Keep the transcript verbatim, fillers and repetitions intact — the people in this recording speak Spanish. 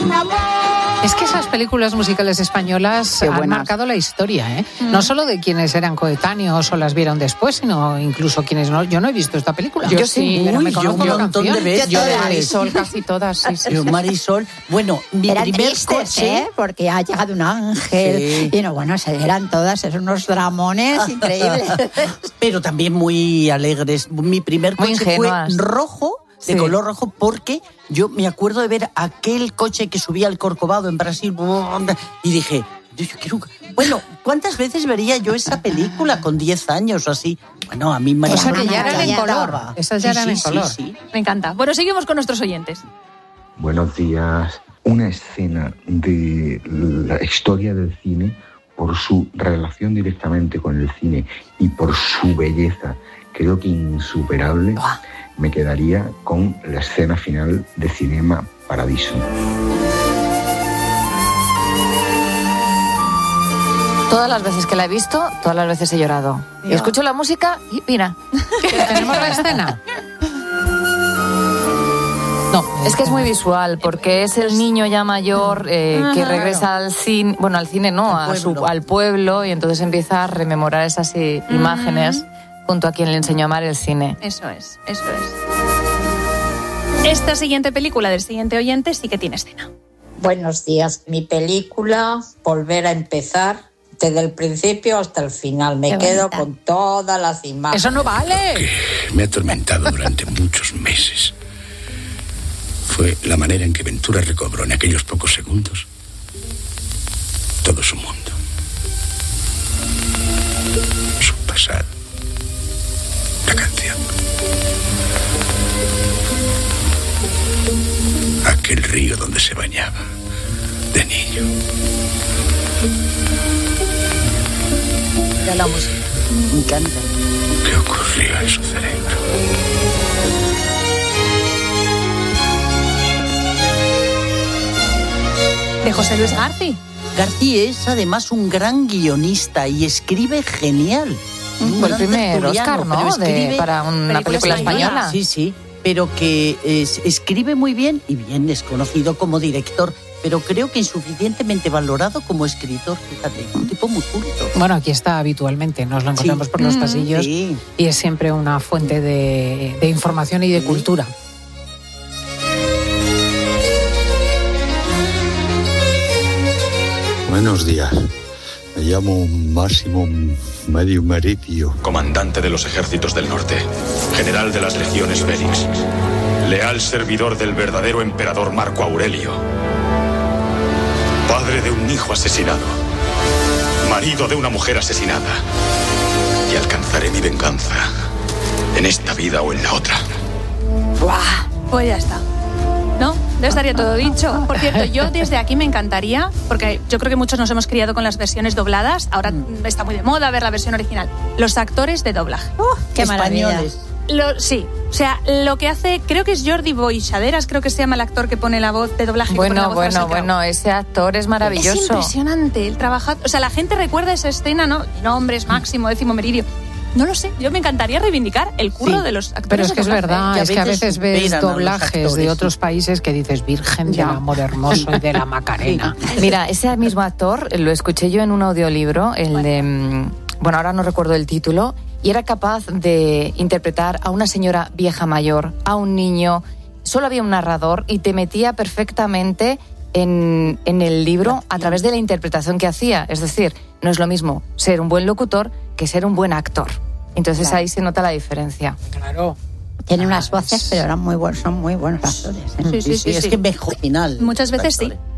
un amor. Es que esas películas musicales españolas han marcado la historia, ¿eh? Mm. No solo de quienes eran coetáneos o las vieron después, sino incluso quienes no. Yo no he visto esta película. Yo, yo sí, pero uy, me conozco yo un montón de veces. Yo de Marisol casi todas, sí, sí. Yo, Marisol, bueno, mi eran primer tristes, coche, ¿eh? Porque ha llegado un ángel. Sí. Y no, bueno, eran todas eran unos dramones increíbles. Pero también muy alegres. Mi primer muy coche ingenuas. fue rojo. De sí. color rojo, porque yo me acuerdo de ver aquel coche que subía al Corcovado en Brasil y dije, yo, yo quiero... Bueno, ¿cuántas veces vería yo esa película con diez años o así? Bueno, a mí me... O sea, que ya eran en color. Esas ya sí, eran sí, en color. Sí, sí. Me encanta. Bueno, seguimos con nuestros oyentes. Buenos días. Una escena de la historia del cine, por su relación directamente con el cine y por su belleza, creo que insuperable... Oh. Me quedaría con la escena final de Cinema Paradiso. Todas las veces que la he visto, todas las veces he llorado. Y escucho la música y mira. ¿Tenemos la escena? No, es que es muy visual, porque es el niño ya mayor eh, que regresa al cine, bueno, al cine no, a su, al pueblo, y entonces empieza a rememorar esas i- imágenes. Junto a quien le enseñó a amar el cine. Eso es, eso es. Esta siguiente película del siguiente oyente sí que tiene escena. Buenos días. Mi película, Volver a empezar, desde el principio hasta el final. Me Qué quedo bonita. Con todas las imágenes. ¡Eso no vale! Que me ha atormentado durante muchos meses. Fue la manera en que Ventura recobró en aquellos pocos segundos todo su mundo. Su pasado. La canción. Aquel río donde se bañaba de niño. Mira la música. Me encanta. ¿Qué ocurrió en su cerebro? De José Luis García. García es además un gran guionista y escribe genial. Fue el primer Oscar, ¿no? Escribe, de, para una película española. española. Sí, sí, pero que es, escribe muy bien y bien es conocido como director, pero creo que insuficientemente valorado como escritor. Fíjate, un tipo muy culto. Bueno, aquí está habitualmente, nos lo encontramos sí. por los pasillos sí. y es siempre una fuente de, de información y de sí. cultura. Buenos días. Me llamo Máximo Medio Meridio. Comandante de los ejércitos del norte, general de las legiones Félix, leal servidor del verdadero emperador Marco Aurelio, padre de un hijo asesinado, marido de una mujer asesinada, y alcanzaré mi venganza en esta vida o en la otra. ¡Buah! Pues ya está. ¿No? Ya estaría todo dicho. Por cierto, yo desde aquí me encantaría, porque yo creo que muchos nos hemos criado con las versiones dobladas, ahora mm. está muy de moda ver la versión original. Los actores de doblaje. ¡Uh, qué españoles! Lo, sí, o sea, lo que hace, creo que es Jordi Boixaderas, creo que se llama el actor que pone la voz de doblaje. Bueno, voz bueno, bueno, ese actor es maravilloso. Es impresionante el trabajo. O sea, la gente recuerda esa escena, ¿no? Nombres, Máximo, Décimo Meridio. No lo sé, yo me encantaría reivindicar el curro sí, de los actores. Pero es que es verdad, es que a veces ves doblajes de otros países que dices Virgen del Amor Hermoso y de la Macarena. Mira, ese mismo actor lo escuché yo en un audiolibro, el de, bueno, ahora no recuerdo el título, y era capaz de interpretar a una señora vieja mayor, a un niño, solo había un narrador y te metía perfectamente en, en el libro a través de la interpretación que hacía. Es decir, no es lo mismo ser un buen locutor que ser un buen actor. Entonces claro. ahí se nota la diferencia. Claro. Tienen unas voces, pero eran muy buenos, son muy buenos actores. ¿eh? Sí, sí, sí, sí, sí. Es que mejor final. Muchas veces sí.